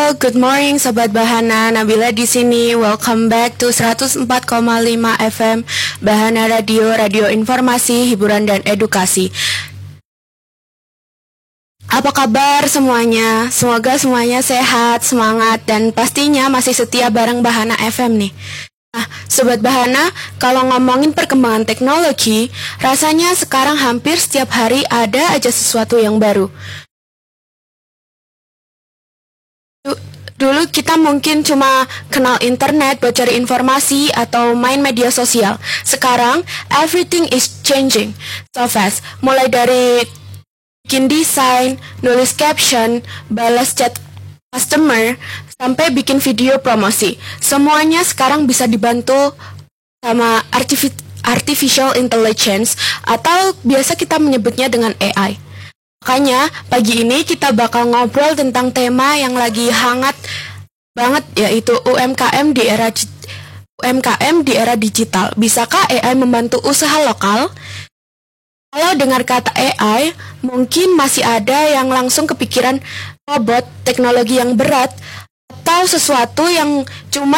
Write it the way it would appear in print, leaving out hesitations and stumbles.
Good morning Sobat Bahana, Nabila di sini. Welcome back to 104,5 FM Bahana Radio, radio informasi, hiburan dan edukasi. Apa kabar semuanya? Semoga semuanya sehat, semangat, dan pastinya masih setia bareng Bahana FM nih. Nah, Sobat Bahana, kalau ngomongin perkembangan teknologi, rasanya sekarang hampir setiap hari ada aja sesuatu yang baru. Dulu kita mungkin cuma kenal internet buat cari informasi atau main media sosial. Sekarang, everything is changing so fast. Mulai dari bikin desain, nulis caption, balas chat customer, sampai bikin video promosi. Semuanya sekarang bisa dibantu sama artificial intelligence atau biasa kita menyebutnya dengan AI. Makanya pagi ini kita bakal ngobrol tentang tema yang lagi hangat banget, yaitu UMKM di era digital. Bisakah AI membantu usaha lokal? Kalau dengar kata AI, mungkin masih ada yang langsung kepikiran robot, teknologi yang berat, atau sesuatu yang cuma